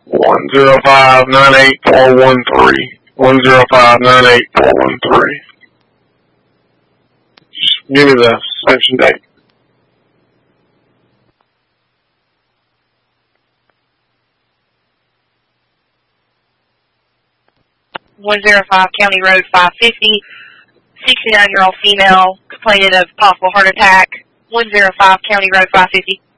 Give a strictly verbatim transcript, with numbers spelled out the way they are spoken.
one zero five nine eight four one three. one zero five nine eight four one three. Just give me the suspension date. one oh five County Road five fifty, sixty-nine-year-old female complaining of possible heart attack. one oh five County Road five fifty.